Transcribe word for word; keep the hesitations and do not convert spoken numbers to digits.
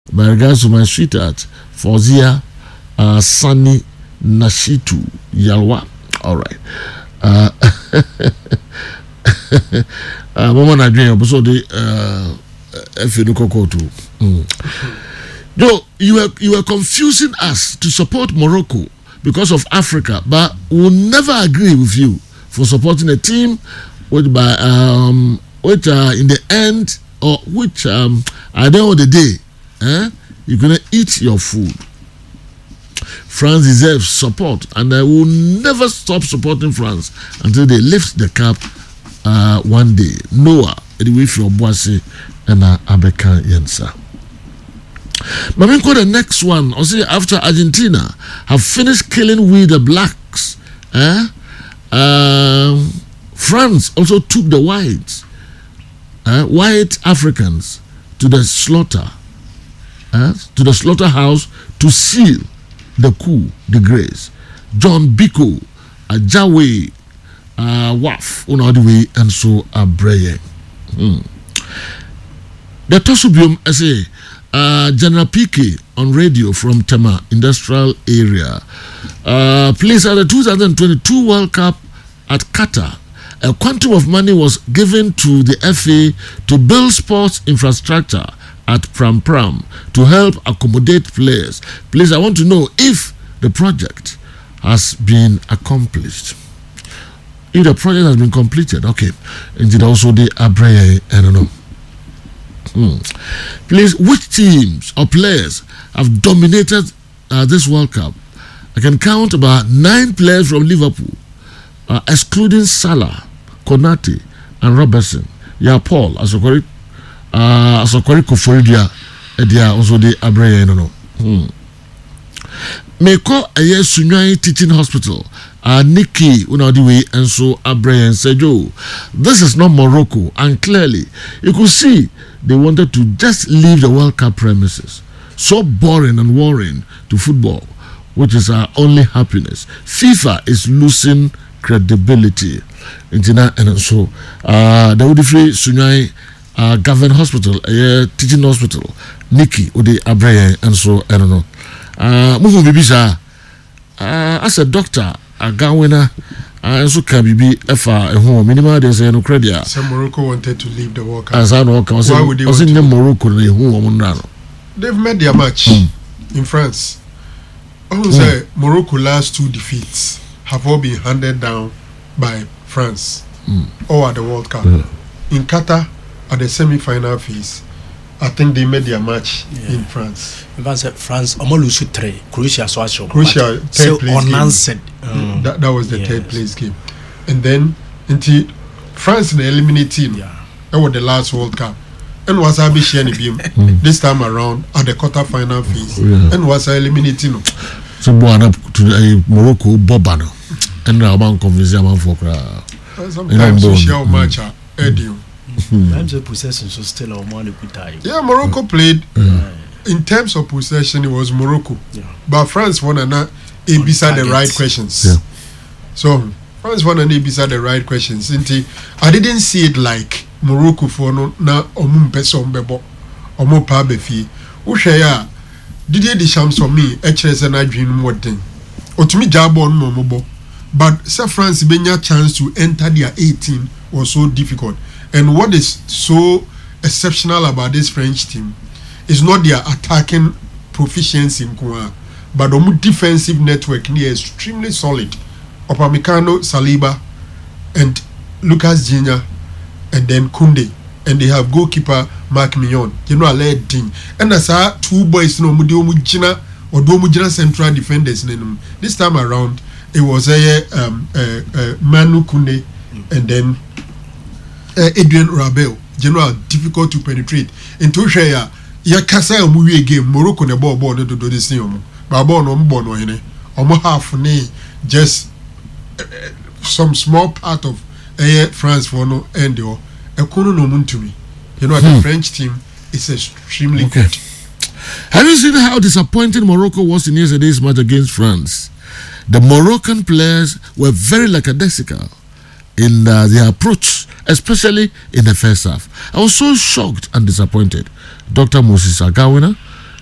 My regards to my sweetheart, Fauzia uh, Sani Nashitu Yalwa. All right. Uh, uh, Mama Nigerian, so the Efinukokotu. No, you were you were confusing us to support Morocco because of Africa, but we'll never agree with you for supporting a team which by um which uh, in the end or which um at the end of the day, eh, you're gonna eat your food. France deserves support, and I will never stop supporting France until they lift the cup uh, one day. Noah, Ediwifi Obuasi, and Abeka Yensa. Maminko, the next one, I'll say after Argentina have finished killing we the blacks, eh? Um, France also took the whites, uh, white Africans, to the slaughter, uh, to the slaughterhouse to seal the coup, the grace. John Biko, Ajawe, uh, Waf, Unadiwe, and so Abreye. Hmm. The Tosubium, I say, uh, General P K on radio from Tema Industrial Area. Uh, please, at the two thousand twenty-two World Cup at Qatar, a quantum of money was given to the F A to build sports infrastructure at Pram Pram to help accommodate players. Please, I want to know if the project has been accomplished. If the project has been completed, okay. Indeed, also the Abreye, I don't know. Hmm. Please, which teams or players have dominated uh, this World Cup? I can count about nine players from Liverpool, uh, excluding Salah, Konate, and Robertson. Yeah, Paul, Asokori, uh, Asokori Koforidia, Edia, also the Abreye, no, no. Hmm. Meko Aye Sunyai Teaching Hospital, uh, Nikki Unadiwe, and so Abreye and Sejo. This is not Morocco, and clearly you could see they wanted to just leave the World Cup premises. So boring and worrying to football, which is our only happiness. FIFA is losing credibility. And so, uh, the Udifri Sunyai uh, Government Hospital, a uh, teaching hospital, Nikki Udi Abreye, and so I don't know. Uh, Mufu Bibisa, uh, as a doctor, a Gawina, and so can be F A home. Minima, there's no credit. So Morocco wanted to leave the World Cup. As I know, why would they want to? Morocco, they've made their match mm. in France. I would mm. say Morocco last two defeats have all been handed down by France mm. or at the World Cup. Yeah. In Qatar, at the semi-final phase, I think they made their match yeah. in France. France, almost three. Croatia, so Croatia, third place unanswered. Um, that, that was the yes. third place game. And then, until France, the eliminating, yeah. that was the last World Cup. And was I be sharing beam this time around at the quarter-final phase. Yeah. And was I eliminating. So, born up to uh, Morocco, Bobano. And now I'm convinced I'm for sometimes we share match at Edio. Times of possession so still our money could die. Yeah, Morocco played yeah. in terms of possession. It was Morocco, yeah. but France won and a beside the right questions. Yeah. So France won and a beside the right questions. I didn't see it like Morocco for no na omum peso mbebo omo pa befi. Ushaya Didier Deschamps for me. H S and I dream more thing. Otumi jabon momobo, but Sir France benya chance to enter their eighteen was so difficult. And what is so exceptional about this French team is not their attacking proficiency in Kwa, but the defensive network near extremely solid. Upamecano, Saliba, and Lucas Digne, and then Koundé, and they have goalkeeper Marc Mignon. You know, a lead thing. And as our two boys, no Mujina or Domujina central defenders. This time around, it was a um, uh, uh, Manu Koundé, and then. Uh, Adrian Rabiot, general difficult to penetrate. Into share, ya kasa movie game. Morocco ne ball ball no do this thing. But ball no ball no hene. Omo half ne just uh, some small part of uh, France for no end yo. Ekono no muntumi. You know hmm. the French team is extremely okay. good. Have you seen how disappointing Morocco was in yesterday's match against France? The Moroccan players were very lackadaisical in uh, their approach, especially in the first half. I was so shocked and disappointed. Doctor Moses Agawina